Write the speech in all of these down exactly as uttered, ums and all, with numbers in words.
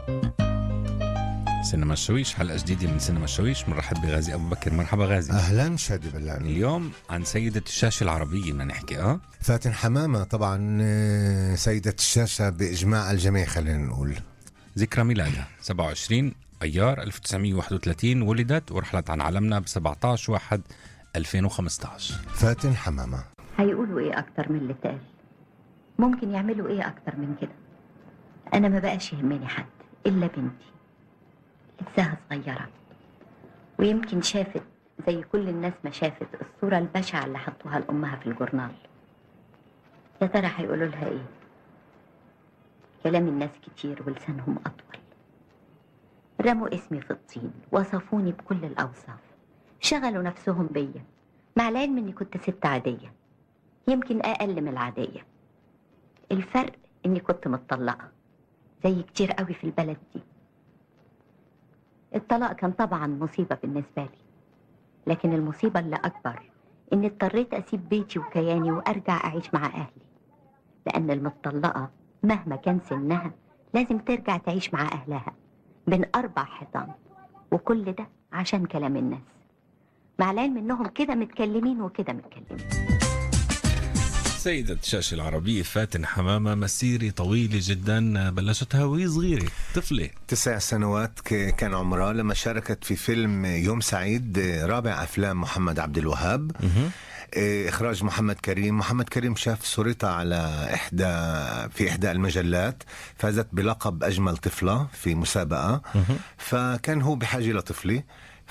سينما الشويش، حلقة جديدة من سينما الشويش. بنرحب بغازي أبو بكر. مرحبا غازي. أهلا شادي بلاني. اليوم عن سيدة الشاشة العربية بدنا نحكي. اه فاتن حمامة طبعا سيدة الشاشة بإجماع الجميع. خلينا نقول ذكرى ميلادها سبعة وعشرين أيار ألف وتسعمية وواحد وثلاثين ولدت، ورحلت عن عالمنا ب سبعة عشر واحد ألفين وخمسة عشر. فاتن حمامة. هيقولوا ايه اكتر من اللي اتقال؟ ممكن يعملوا ايه اكتر من كده؟ انا ما بقاش يهمني حد الا بنتي، لساها صغيرة ويمكن شافت زي كل الناس ما شافت الصورة البشعة اللي حطوها لأمها في الجورنال. يا ترى هيقولوا لها ايه؟ كلام الناس كتير ولسانهم أطول. رموا اسمي في الطين، وصفوني بكل الأوصاف، شغلوا نفسهم بيا، مع العلم اني كنت ست عادية، يمكن أقل من العادية. الفرق اني كنت متطلقة زي كتير قوي في البلد دي. الطلاق كان طبعا مصيبة بالنسبة لي، لكن المصيبة اللي أكبر إني اضطريت أسيب بيتي وكياني وأرجع أعيش مع أهلي، لأن المتطلقة مهما كان سنها لازم ترجع تعيش مع أهلها بين أربع حيطان، وكل ده عشان كلام الناس، مع العلم إنهم كده متكلمين وكده متكلمين. سيدة الشاشة العربية فاتن حمامة مسيرة طويلة جدا، بلشتها وهي صغيرة طفلة تسع سنوات كان عمرها لما شاركت في فيلم يوم سعيد، رابع أفلام محمد عبد الوهاب، إخراج محمد كريم. محمد كريم شاف صورتها على إحدى في إحدى المجلات، فازت بلقب أجمل طفلة في مسابقة، فكان هو بحاجة لطفلة،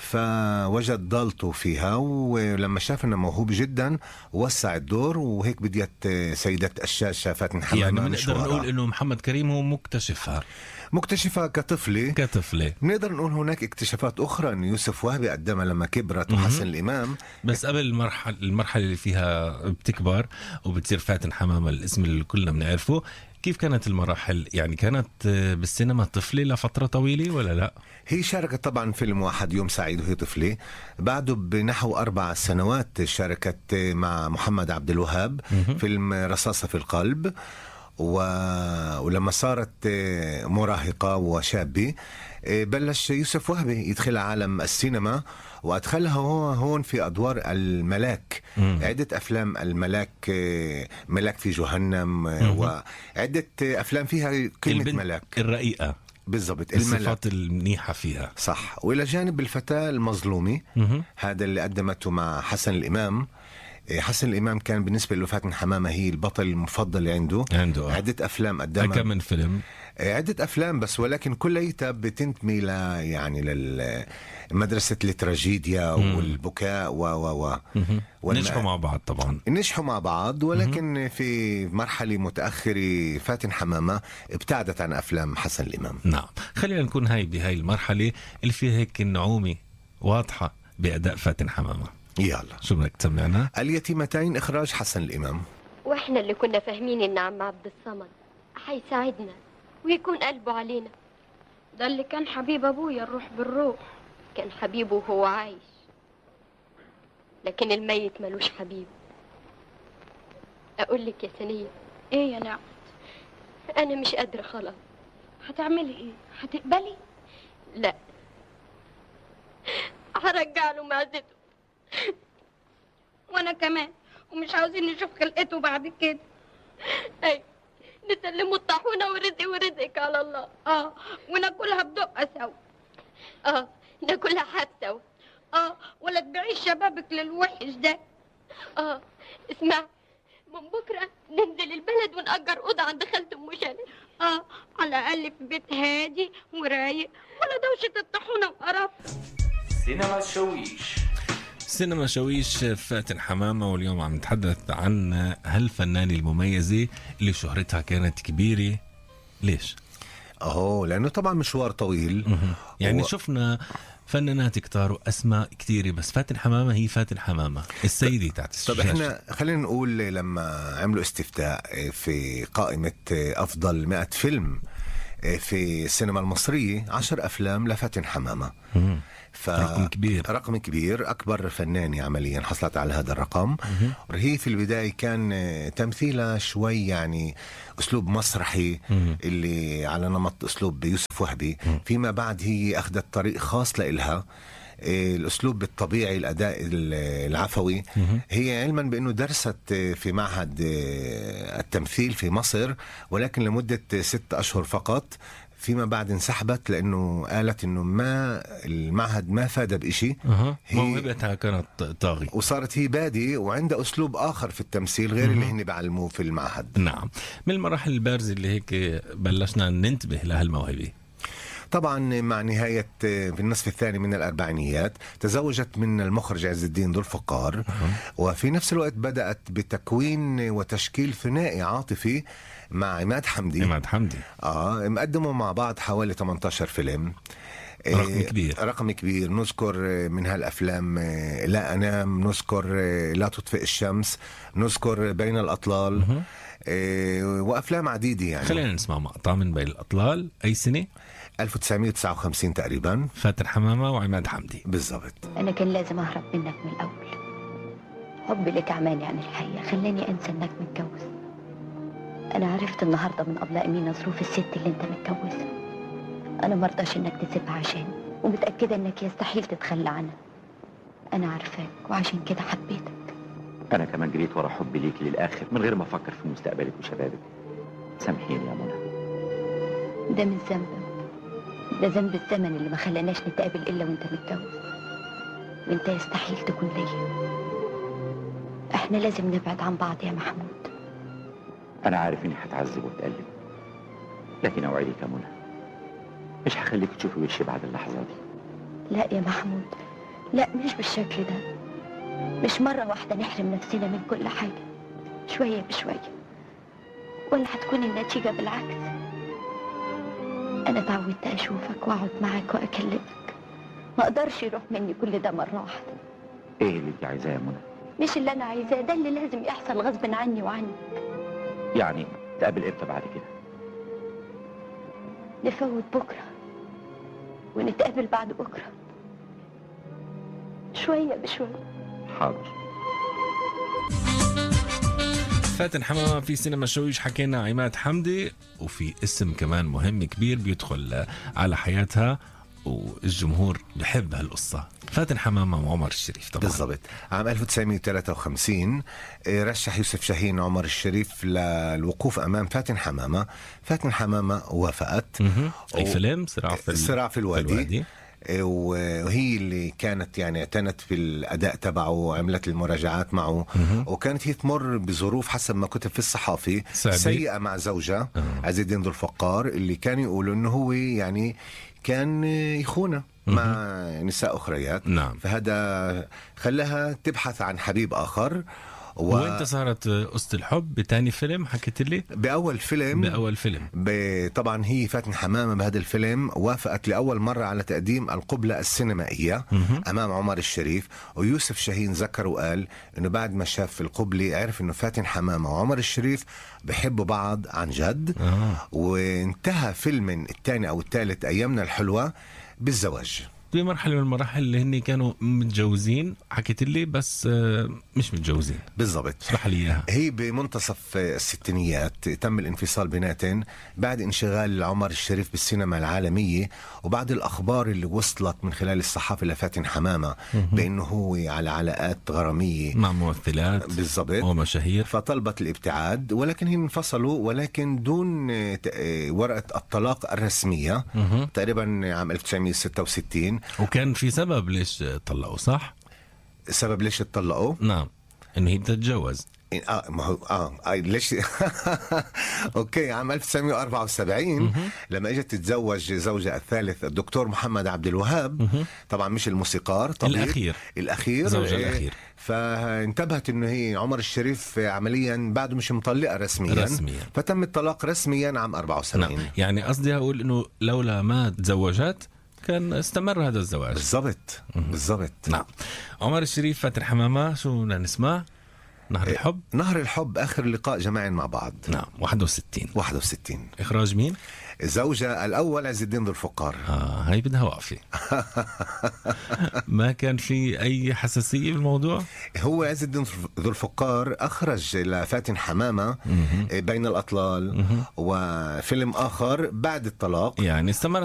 فوجد ضالته فيها، ولما شاف انه موهوب جدا وسع الدور، وهيك بديت سيدة الشاشة فاتن حمامة. يعني بنقدر نقول انه محمد كريم هو مكتشفها مكتشفها كطفلة كطفلة نقدر نقول هناك اكتشافات اخرى ان يوسف وهبي قدمها لما كبرت، وحسن الامام. بس قبل المرحلة المرحلة اللي فيها بتكبر وبتصير فاتن حمامة الاسم اللي كلنا بنعرفه، كيف كانت المراحل؟ يعني كانت بالسينما طفلة لفترة طويلة ولا لا؟ هي شاركت طبعا فيلم واحد يوم سعيد وهي طفلة، بعده بنحو أربع سنوات شاركت مع محمد عبد الوهاب فيلم رصاصة في القلب، و... ولما صارت مراهقة وشابة بلش يوسف وهبي يدخل عالم السينما، وأدخلها هو هون في أدوار الملاك. مم. عدة أفلام الملاك، ملاك في جهنم، مم. وعدة أفلام فيها كلمة ملاك الرقيقة بالضبط، الصفات المنيحة فيها، صح. وإلى جانب الفتاة المظلومة، مم. هذا اللي قدمته مع حسن الإمام. حسن الإمام كان بالنسبة لفاتن حمامة هي البطل المفضل عنده عنده عدة أفلام قدمها، كم من فيلم، عدة أفلام بس، ولكن كلها بتنتمي ل يعني للمدرسة التراجيديا والبكاء و و و نجحوا مع بعض طبعا، نجحوا مع بعض، ولكن في مرحلة متأخرة فاتن حمامة ابتعدت عن أفلام حسن الإمام. نعم، خلينا نكون هاي بهاي المرحلة اللي فيها هيك النعومة واضحة بأداء فاتن حمامة. يلا شو بدك تسمعنا؟ اليتيمتين، إخراج حسن الإمام. واحنا اللي كنا فاهمين ان عم عبد الصمد حيساعدنا ويكون قلبه علينا، ده اللي كان حبيب ابويا الروح بالروح. كان حبيبه وهو عايش، لكن الميت ملوش حبيب. اقول لك يا سنية. ايه يا نعمت؟ انا مش قادرة خلاص. هتعملي ايه؟ هتقبلي؟ لا، هرجع له معدته. وانا كمان، ومش عاوزين نشوف خلقته بعد كده. اي نسلمه الطاحونه ورزق ورزقك على الله. اه وناكلها بدقه سوا. اه ناكلها حاب سوا. اه ولا تبيعيش شبابك للوحش ده. اه اسمع، من بكره ننزل البلد ونأجر اوضه عند خالة ام شلبي. اه على الاقل في بيت هادي ورايق، ولا دوشه الطاحونه وقرف. سينما الشويش. سينما شويش فاتن حمامة، واليوم عم نتحدث عن هالفنانة المميزة اللي شهرتها كانت كبيرة. ليش؟ اهو لانه طبعا مشوار طويل. يعني و... شفنا فنانات كتار واسماء كتيرة، بس فاتن حمامة هي فاتن حمامة السيدة تاعت الشاشة. طب احنا خلينا نقول لما عملوا استفتاء في قائمة افضل مئة فيلم في السينما المصرية، عشر افلام لفاتن حمامة. ف... رقم كبير. رقم كبير، أكبر فنانة عمليا حصلت على هذا الرقم. هي في البداية كان تمثيلها شوي يعني أسلوب مسرحي اللي على نمط أسلوب يوسف وهبي. فيما بعد هي أخذت طريق خاص لإلها، الأسلوب الطبيعي، الأداء العفوي. هي علما بأنه درست في معهد التمثيل في مصر، ولكن لمدة ست أشهر فقط. فيما بعد انسحبت لأنه قالت أنه ما المعهد ما فاد بإشي. أه. موهبتها كانت طاغية، وصارت هي بادي وعندها أسلوب آخر في التمثيل غير اللي هن بعلموه في المعهد. نعم. من المراحل البارزة اللي هيك بلشنا ننتبه لها الموهبة. طبعا مع نهاية في النصف الثاني من الأربعينيات تزوجت من المخرج عز الدين ذو الفقار. وفي نفس الوقت بدأت بتكوين وتشكيل ثنائي عاطفي مع عماد حمدي. عماد حمدي آه مقدموا مع بعض حوالي ثمانية عشر فيلم. رقم كبير. رقم كبير. نذكر من هالأفلام لا أنام، نذكر لا تطفئ الشمس، نذكر بين الأطلال، وأفلام عديدة يعني. خلينا نسمع مقطع من بين الأطلال. أي سنة؟ ألف وتسعمية وتسعة وخمسين تقريبا. فاتن حمامة وعماد حمدي. بالضبط. أنا كان لازم أهرب منك من الأول. حبي لك عماني عن الحقيقة خلاني أنسى إنك متجوز. أنا عرفت النهاردة من أبلة أمينة ظروف الست اللي أنت متجوزها. أنا مرضاش إنك تسيبها عشان، ومتأكدة إنك يستحيل تتخلى عنها. أنا عارفاك وعشان كده حبيتك. أنا كمان جريت ورا حبي ليك للآخر من غير ما أفكر في مستقبلك وشبابك. سامحيني يا منى. ده من ذنبك، ده ذنب الزمن اللي ما خلاناش نتقابل إلا وأنت متجوز، وأنت يستحيل تكون ليا. إحنا لازم نبعد عن بعض يا محمود. أنا عارف إني هتعذب وتقلب، لكن أوعدك يا منى مش هخليك تشوفي وشي بعد اللحظة دي. لا يا محمود، لا مش بالشكل ده. مش مرة واحدة نحرم نفسنا من كل حاجة، شوية بشوية، ولا هتكون النتيجة بالعكس. أنا تعودت أشوفك وأقعد معاك وأكلمك، ما أقدرش يروح مني كل ده مرة واحدة. إيه اللي أنت عايزاه يا منى؟ مش اللي أنا عايزاه، ده اللي لازم يحصل غصب عني وعنك. يعني تقابل إمتى بعد كده؟ نفوت بكرة ونتقابل بعد بكرة، شوية بشوية. حاضر. فاتن حمامة في سينما الشويش. حكينا عماد حمدي، وفي اسم كمان مهم كبير بيدخل على حياتها والجمهور بحب هالقصة، فاتن حمامة وعمر الشريف. طبعا بالضبط. عام ألف وتسعمية وثلاثة وخمسين رشح يوسف شاهين عمر الشريف للوقوف أمام فاتن حمامة. فاتن حمامة وافقت. أي فيلم؟ صراع في, صراع في الوادي, الوادي. وهي اللي كانت يعني اعتنت في الأداء تبعه وعملت المراجعات معه. وكانت هي تمر بظروف حسب ما كتب في الصحافي سعدي. سيئة مع زوجها عز الدين ذو الفقار، اللي كان يقولوا انه هو يعني كان يخونه مع نساء أخريات. نعم. فهذا خلاها تبحث عن حبيب آخر. و... وانت صارت قصة الحب بتاني فيلم حكيت لي؟ بأول فيلم. بأول فيلم ب... طبعا هي فاتن حمامة بهذا الفيلم وافقت لأول مرة على تقديم القبلة السينمائية مه. أمام عمر الشريف. ويوسف شاهين ذكر وقال إنه بعد ما شاف القبلة عرف إنه فاتن حمامة وعمر الشريف بحبوا بعض عن جد. آه. وانتهى فيلم الثاني أو الثالث أيامنا الحلوة بالزواج. بمرحلة من المراحل اللي هني كانوا متجوزين حكيت لي، بس مش متجوزين بالضبط. اشرح لي اياها. هي بمنتصف الستينيات تم الانفصال بيناتن بعد انشغال عمر الشريف بالسينما العالمية، وبعد الأخبار اللي وصلت من خلال الصحافة لفاتن حمامة بأنه هو على علاقات غرامية مع ممثلات بالضبط ومشاهير، فطلبت الابتعاد. ولكن هي انفصلوا ولكن دون ورقة الطلاق الرسمية تقريبا عام ألف وتسعمية وستة وستين. وكان في سبب ليش طلقوا صح؟ سبب ليش طلقوا؟ نعم، انه هي بتتجوز. اه ما هو اه, آه ليش اوكي. عام ألف وتسعمية وأربعة وسبعين لما اجت تتزوج زوجها الثالث الدكتور محمد عبد الوهاب، طبعا مش الموسيقار طبيب الاخير الاخير زوجها الاخير. فانتبهت انه هي عمر الشريف عمليا بعده مش مطلقه رسميا, رسميا. فتم الطلاق رسميا عام أربعة وسبعين. نعم. يعني قصدي اقول انه لولا ما تزوجت كان استمر هذا الزواج. بالضبط بالضبط. نعم. عمر الشريف فاتن حمامة، شو بدنا نسمع؟ نهر الحب. نهر الحب آخر لقاء جماعي مع بعض. نعم. واحد وستين واحد وستين. إخراج مين؟ زوجها الأول عز الدين ذو الفقار. آه هاي بدها وقفة. ما كان في أي حساسية بالموضوع؟ هو عز الدين ذو الفقار أخرج لفاتن حمامة بين الأطلال وفيلم آخر بعد الطلاق، يعني استمرت